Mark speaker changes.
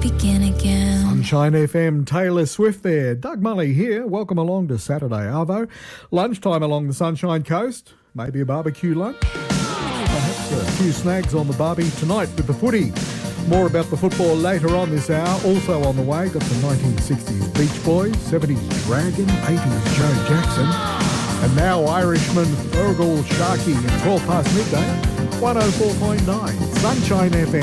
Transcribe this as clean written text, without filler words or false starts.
Speaker 1: begin again.
Speaker 2: Sunshine FM, Taylor Swift there. Doug Mully here. Welcome along to Saturday Arvo. Lunchtime along the Sunshine Coast. Maybe a barbecue lunch. Perhaps a few snags on the barbie tonight with the footy. More about the football later on this hour. Also on the way, got the 1960s Beach Boys, 70s Dragon, 80s Joe Jackson. And now Irishman Fergal Sharkey at 12 past midday. 104.9 Sunshine FM.